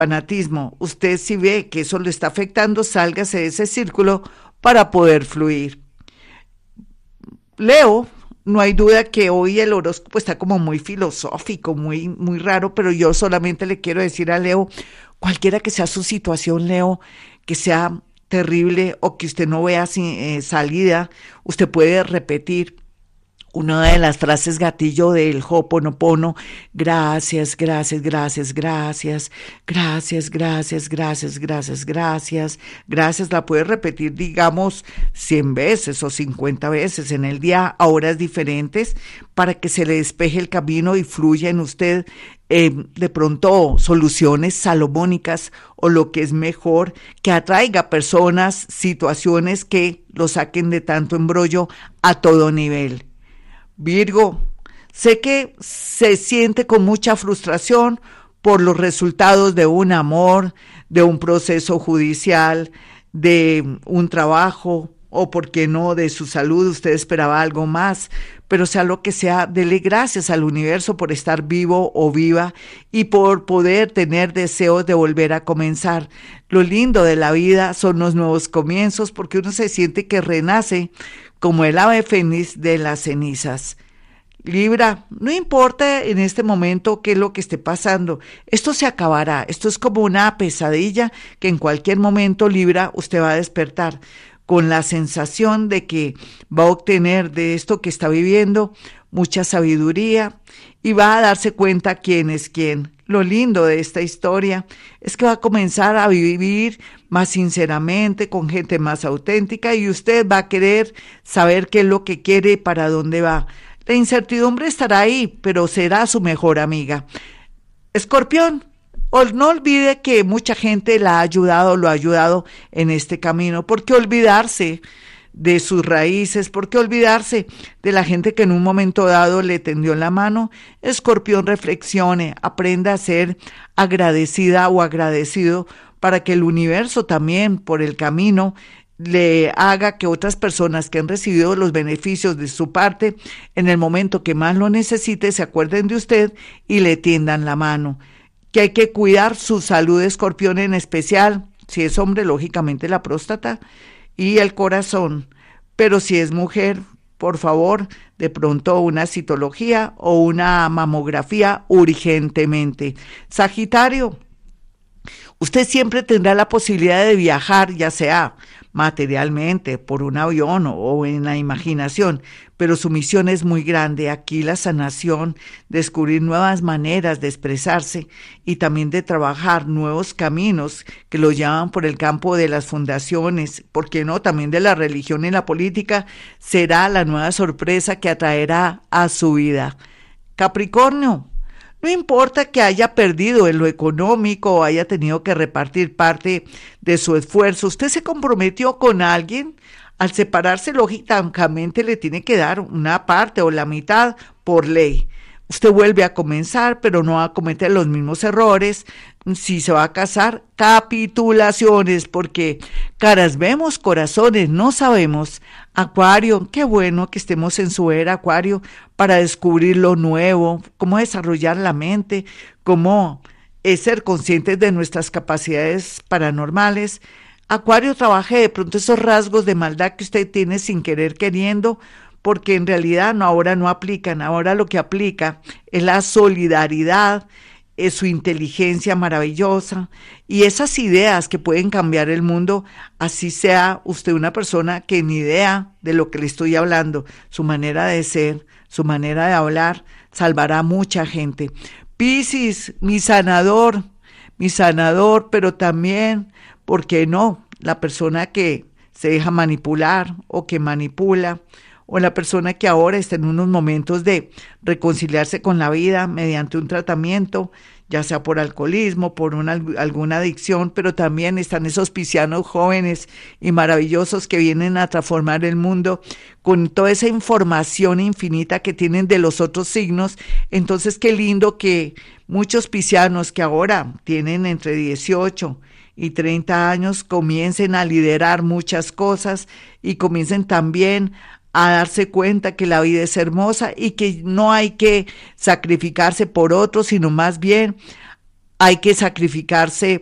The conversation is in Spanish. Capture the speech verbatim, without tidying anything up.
fanatismo. Usted si ve que eso lo está afectando, sálgase de ese círculo para poder fluir. Leo, no hay duda que hoy el horóscopo está como muy filosófico, muy, muy raro, pero yo solamente le quiero decir a Leo, cualquiera que sea su situación, Leo, que sea terrible o que usted no vea eh, salida, usted puede repetir una de las frases gatillo del Ho'oponopono: gracias, gracias, gracias, gracias, gracias, gracias, gracias, gracias, gracias, gracias. La puede repetir, digamos, cien veces o cincuenta veces en el día a horas diferentes para que se le despeje el camino y fluya en usted eh, de pronto soluciones salomónicas o lo que es mejor, que atraiga personas, situaciones que lo saquen de tanto embrollo a todo nivel. Virgo, sé que se siente con mucha frustración por los resultados de un amor, de un proceso judicial, de un trabajo o, por qué no, de su salud. Usted esperaba algo más, pero sea lo que sea, dele gracias al universo por estar vivo o viva y por poder tener deseos de volver a comenzar. Lo lindo de la vida son los nuevos comienzos, porque uno se siente que renace como el ave fénix de las cenizas. Libra, no importa en este momento qué es lo que esté pasando, esto se acabará, esto es como una pesadilla que en cualquier momento, Libra, usted va a despertar con la sensación de que va a obtener de esto que está viviendo mucha sabiduría y va a darse cuenta quién es quién. Lo lindo de esta historia es que va a comenzar a vivir más sinceramente, con gente más auténtica, y usted va a querer saber qué es lo que quiere y para dónde va. La incertidumbre estará ahí, pero será su mejor amiga. Escorpión, no olvide que mucha gente la ha ayudado, lo ha ayudado en este camino. ¿Por qué olvidarse de sus raíces? ¿Por qué olvidarse de la gente que en un momento dado le tendió la mano? Escorpión, reflexione, aprenda a ser agradecida o agradecido para que el universo también, por el camino, le haga que otras personas que han recibido los beneficios de su parte, en el momento que más lo necesite, se acuerden de usted y le tiendan la mano. Que hay que cuidar su salud, Escorpión, en especial, si es hombre, lógicamente la próstata y el corazón, pero si es mujer, por favor, de pronto una citología o una mamografía urgentemente. Sagitario, usted siempre tendrá la posibilidad de viajar, ya sea materialmente, por un avión o en la imaginación, pero su misión es muy grande. Aquí la sanación, descubrir nuevas maneras de expresarse y también de trabajar nuevos caminos que lo llevan por el campo de las fundaciones, ¿por qué no? También de la religión y la política, será la nueva sorpresa que atraerá a su vida. Capricornio, no importa que haya perdido en lo económico o haya tenido que repartir parte de su esfuerzo, usted se comprometió con alguien, al separarse lógicamente le tiene que dar una parte o la mitad por ley. Usted vuelve a comenzar, pero no va a cometer los mismos errores. Si se va a casar, capitulaciones, porque caras vemos, corazones no sabemos. Acuario, qué bueno que estemos en su era, Acuario, para descubrir lo nuevo, cómo desarrollar la mente, cómo es ser conscientes de nuestras capacidades paranormales. Acuario, trabaje de pronto esos rasgos de maldad que usted tiene sin querer queriendo, porque en realidad no, ahora no aplican, ahora lo que aplica es la solidaridad, es su inteligencia maravillosa y esas ideas que pueden cambiar el mundo, así sea usted una persona que ni idea de lo que le estoy hablando, su manera de ser, su manera de hablar, salvará a mucha gente. Piscis, mi sanador, mi sanador, pero también, ¿por qué no? La persona que se deja manipular o que manipula, o la persona que ahora está en unos momentos de reconciliarse con la vida mediante un tratamiento, ya sea por alcoholismo, por una, alguna adicción, pero también están esos piscianos jóvenes y maravillosos que vienen a transformar el mundo con toda esa información infinita que tienen de los otros signos. Entonces, qué lindo que muchos piscianos que ahora tienen entre dieciocho y treinta años comiencen a liderar muchas cosas y comiencen también a darse cuenta que la vida es hermosa y que no hay que sacrificarse por otros, sino más bien hay que sacrificarse